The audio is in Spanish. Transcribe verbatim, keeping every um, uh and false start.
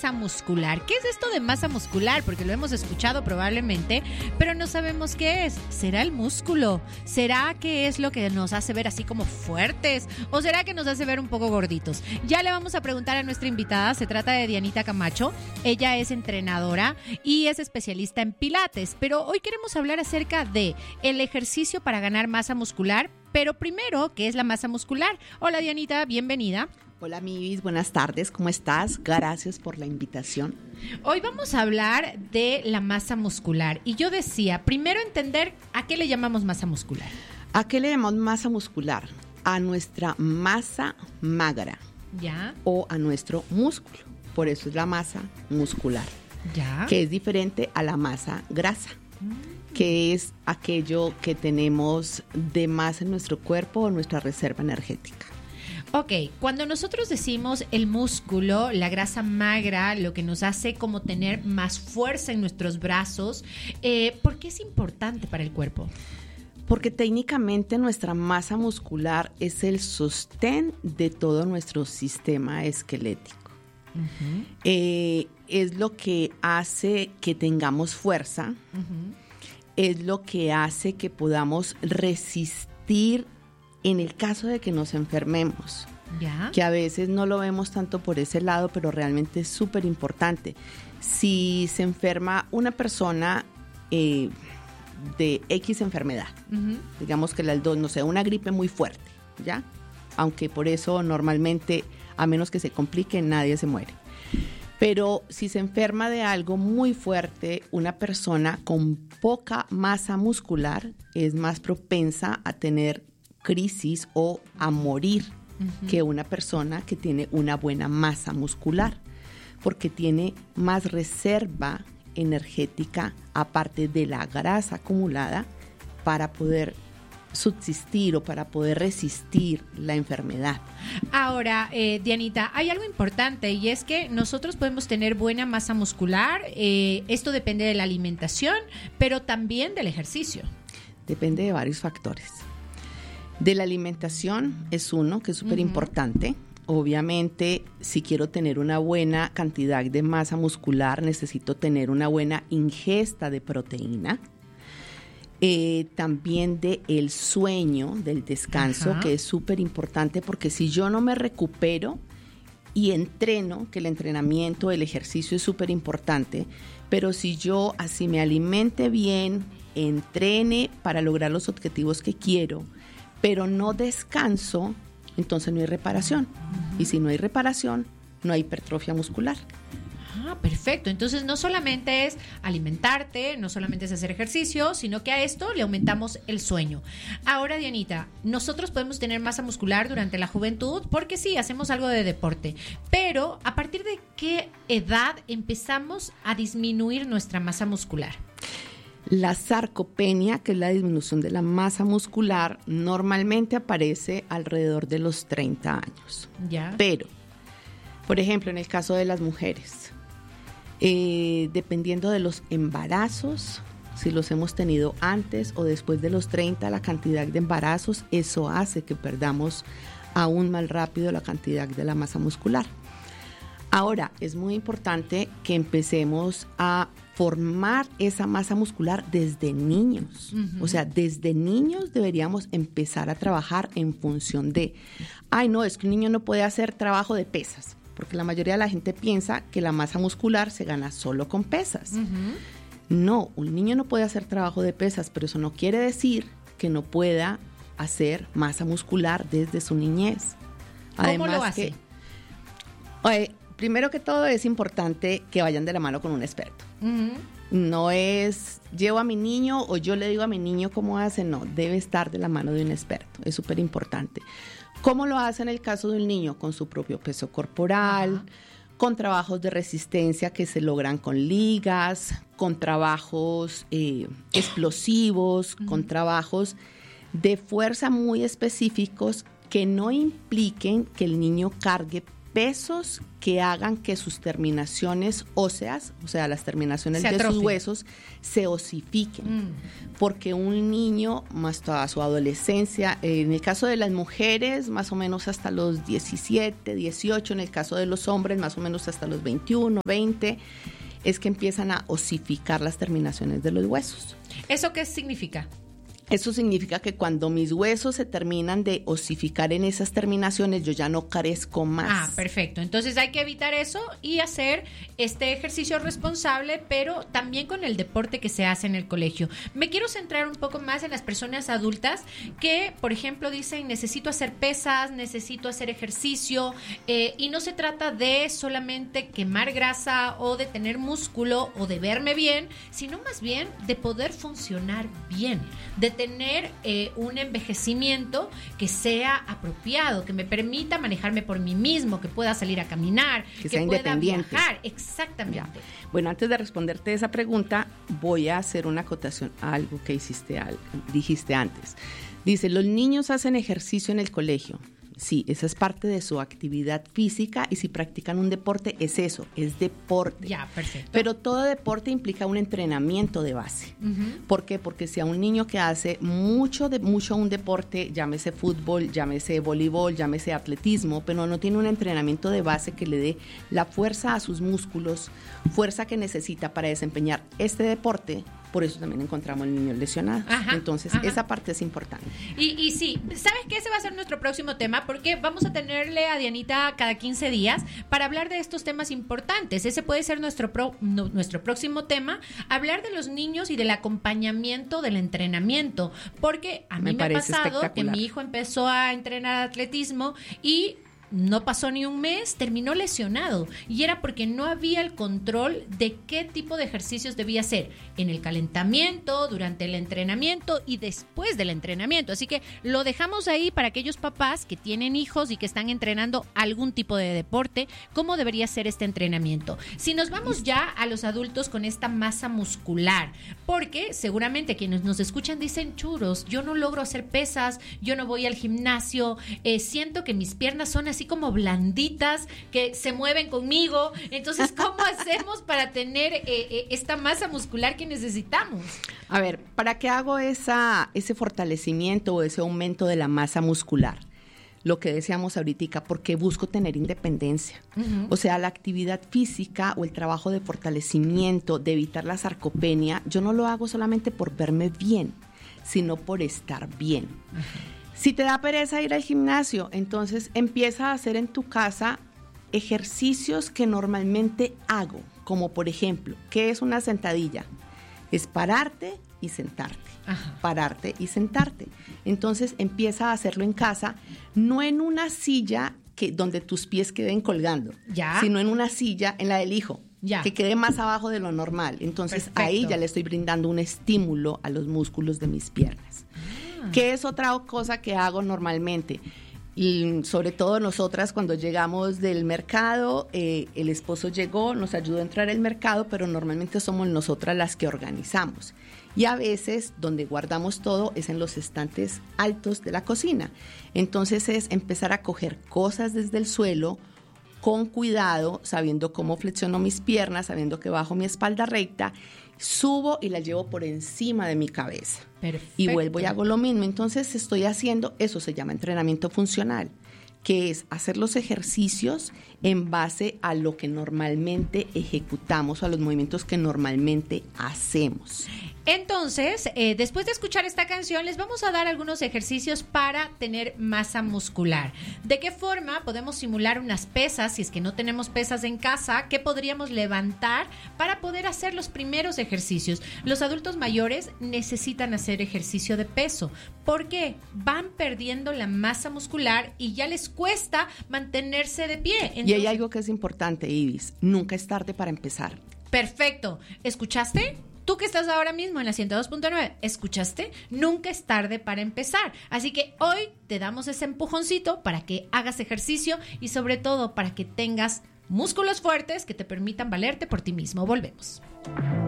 masa muscular. ¿Qué es esto de masa muscular? Porque lo hemos escuchado probablemente, pero no sabemos qué es. ¿Será el músculo? ¿Será que es lo que nos hace ver así como fuertes? ¿O será que nos hace ver un poco gorditos? Ya le vamos a preguntar a nuestra invitada. Se trata de Dianita Camacho. Ella es entrenadora y es especialista en pilates, pero hoy queremos hablar acerca de el ejercicio para ganar masa muscular. Pero primero, ¿qué es la masa muscular? Hola Dianita, bienvenida. Hola Mivis, buenas tardes, ¿cómo estás? Gracias por la invitación. Hoy vamos a hablar de la masa muscular y yo decía, primero entender a qué le llamamos masa muscular. ¿A qué le llamamos masa muscular? A nuestra masa magra. ¿Ya? O a nuestro músculo, por eso es la masa muscular. ¿Ya? Que es diferente a la masa grasa. Mm. Que es aquello que tenemos de más en nuestro cuerpo o nuestra reserva energética. Ok, cuando nosotros decimos el músculo, la grasa magra, lo que nos hace como tener más fuerza en nuestros brazos, eh, ¿por qué es importante para el cuerpo? Porque técnicamente nuestra masa muscular es el sostén de todo nuestro sistema esquelético. Uh-huh. Eh, es lo que hace que tengamos fuerza. Uh-huh. Es lo que hace que podamos resistir en el caso de que nos enfermemos. ¿Ya? Que a veces no lo vemos tanto por ese lado, pero realmente es súper importante. Si se enferma una persona eh, de X enfermedad, uh-huh. digamos que la dos, no sé, una gripe muy fuerte, ¿ya? Aunque por eso normalmente, a menos que se complique, nadie se muere. Pero si se enferma de algo muy fuerte, una persona con poca masa muscular es más propensa a tener crisis o a morir uh-huh. que una persona que tiene una buena masa muscular, porque tiene más reserva energética aparte de la grasa acumulada para poder subsistir o para poder resistir la enfermedad. Ahora, eh, Dianita, hay algo importante y es que nosotros podemos tener buena masa muscular, eh, esto depende de la alimentación, pero también del ejercicio. Depende de varios factores. De la alimentación es uno, que es súper importante. Uh-huh. Obviamente, si quiero tener una buena cantidad de masa muscular, necesito tener una buena ingesta de proteína. Eh, también del sueño, del descanso, Ajá. que es súper importante porque si yo no me recupero y entreno, que el entrenamiento, el ejercicio es súper importante, pero si yo así me alimente bien, entrene para lograr los objetivos que quiero, pero no descanso, entonces no hay reparación. Uh-huh. Y si no hay reparación, no hay hipertrofia muscular. Ah, perfecto. Entonces no solamente es alimentarte, no solamente es hacer ejercicio, sino que a esto le aumentamos el sueño. Ahora, Dianita, nosotros podemos tener masa muscular durante la juventud porque sí, hacemos algo de deporte, pero ¿a partir de qué edad empezamos a disminuir nuestra masa muscular? La sarcopenia, que es la disminución de la masa muscular, normalmente aparece alrededor de los treinta años. Ya. Pero, por ejemplo, en el caso de las mujeres, Eh, dependiendo de los embarazos, si los hemos tenido antes o después de los treinta, la cantidad de embarazos, eso hace que perdamos aún más rápido la cantidad de la masa muscular. Ahora, es muy importante que empecemos a formar esa masa muscular desde niños. Uh-huh. O sea, desde niños deberíamos empezar a trabajar en función de, ay, no, es que un niño no puede hacer trabajo de pesas. Porque la mayoría de la gente piensa que la masa muscular se gana solo con pesas. Uh-huh. No, un niño no puede hacer trabajo de pesas, pero eso no quiere decir que no pueda hacer masa muscular desde su niñez. Además, ¿cómo lo hace? Que, oye, primero que todo es importante que vayan de la mano con un experto. Uh-huh. No es llevo a mi niño o yo le digo a mi niño cómo hace, no, debe estar de la mano de un experto, es súper importante. ¿Cómo lo hace en el caso de un niño? Con su propio peso corporal, Ajá. con trabajos de resistencia que se logran con ligas, con trabajos eh, explosivos, uh-huh. con trabajos de fuerza muy específicos que no impliquen que el niño cargue pesos que hagan que sus terminaciones óseas, o sea, las terminaciones de sus huesos, se osifiquen. Mm. Porque un niño, más toda su adolescencia, en el caso de las mujeres, más o menos hasta los diecisiete, dieciocho, en el caso de los hombres, más o menos hasta los veintiuno, veinte, es que empiezan a osificar las terminaciones de los huesos. ¿Eso qué significa? Eso significa que cuando mis huesos se terminan de osificar en esas terminaciones, yo ya no carezco más. Ah, perfecto. Entonces hay que evitar eso y hacer este ejercicio responsable, pero también con el deporte que se hace en el colegio. Me quiero centrar un poco más en las personas adultas que, por ejemplo, dicen necesito hacer pesas, necesito hacer ejercicio, eh, y no se trata de solamente quemar grasa o de tener músculo o de verme bien, sino más bien de poder funcionar bien, de tener eh, un envejecimiento que sea apropiado, que me permita manejarme por mí mismo, que pueda salir a caminar, que, que sea pueda independiente. viajar. Exactamente. Ya. Bueno, antes de responderte esa pregunta, voy a hacer una acotación a algo que hiciste, algo, dijiste antes. Dice, los niños hacen ejercicio en el colegio. Sí, esa es parte de su actividad física y si practican un deporte es eso, es deporte. Ya, perfecto. Pero todo deporte implica un entrenamiento de base. Uh-huh. ¿Por qué? Porque si a un niño que hace mucho, de, mucho un deporte, llámese fútbol, llámese voleibol, llámese atletismo, pero no tiene un entrenamiento de base que le dé la fuerza a sus músculos, fuerza que necesita para desempeñar este deporte, por eso también encontramos niños lesionados. Ajá, Entonces, ajá. esa parte es importante. Y, y sí, ¿sabes qué? Ese va a ser nuestro próximo tema, porque vamos a tenerle a Dianita cada quince días para hablar de estos temas importantes. Ese puede ser nuestro, pro, no, nuestro próximo tema, hablar de los niños y del acompañamiento del entrenamiento, porque a mí me, me ha pasado que mi hijo empezó a entrenar atletismo y no pasó ni un mes, terminó lesionado y era porque no había el control de qué tipo de ejercicios debía hacer en el calentamiento, durante el entrenamiento y después del entrenamiento. Así que lo dejamos ahí para aquellos papás que tienen hijos y que están entrenando algún tipo de deporte, cómo debería ser este entrenamiento. Si nos vamos ya a los adultos con esta masa muscular, porque seguramente quienes nos escuchan dicen, churos, yo no logro hacer pesas, yo no voy al gimnasio, eh, siento que mis piernas son así como blanditas, que se mueven conmigo. Entonces, ¿cómo hacemos para tener eh, eh, esta masa muscular que necesitamos? A ver, ¿para qué hago esa, ese fortalecimiento o ese aumento de la masa muscular? Lo que decíamos ahorita, porque busco tener independencia. Uh-huh. O sea, la actividad física o el trabajo de fortalecimiento, de evitar la sarcopenia, yo no lo hago solamente por verme bien, sino por estar bien. Uh-huh. Si te da pereza ir al gimnasio, entonces empieza a hacer en tu casa ejercicios que normalmente hago, como por ejemplo, ¿qué es una sentadilla? Es pararte y sentarte, Ajá. pararte y sentarte. Entonces empieza a hacerlo en casa, no en una silla que, donde tus pies queden colgando, ¿Ya? sino en una silla, en la del hijo. Ya. Que quede más abajo de lo normal. Entonces Perfecto. Ahí ya le estoy brindando un estímulo a los músculos de mis piernas. ¿Qué es otra cosa que hago normalmente? Y sobre todo nosotras cuando llegamos del mercado, eh, el esposo llegó, nos ayudó a entrar al mercado, pero normalmente somos nosotras las que organizamos. Y a veces donde guardamos todo es en los estantes altos de la cocina. Entonces es empezar a coger cosas desde el suelo, con cuidado, sabiendo cómo flexiono mis piernas, sabiendo que bajo mi espalda recta, subo y la llevo por encima de mi cabeza. Perfecto. Y vuelvo y hago lo mismo. Entonces estoy haciendo, eso se llama entrenamiento funcional, que es hacer los ejercicios en base a lo que normalmente ejecutamos, a los movimientos que normalmente hacemos. Entonces, eh, después de escuchar esta canción, les vamos a dar algunos ejercicios para tener masa muscular. ¿De qué forma podemos simular unas pesas? Si es que no tenemos pesas en casa, ¿qué podríamos levantar para poder hacer los primeros ejercicios? Los adultos mayores necesitan hacer ejercicio de peso. ¿Por qué? Van perdiendo la masa muscular y ya les cuesta mantenerse de pie. Entonces, y hay algo que es importante, Ibis, nunca es tarde para empezar. Perfecto. ¿Escuchaste? Tú que estás ahora mismo en la ciento dos punto nueve, ¿escuchaste? Nunca es tarde para empezar. Así que hoy te damos ese empujoncito para que hagas ejercicio y sobre todo para que tengas músculos fuertes que te permitan valerte por ti mismo. Volvemos.